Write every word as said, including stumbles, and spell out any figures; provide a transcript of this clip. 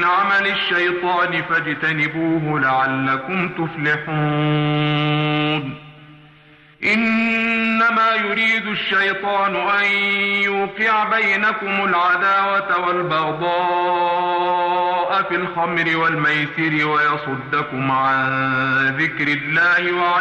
من عمل الشيطان فاجتنبوه لعلكم تفلحون إنما يريد الشيطان أن يوقع بينكم العداوة والبغضاء في الخمر والميسر ويصدكم عن ذكر الله وعن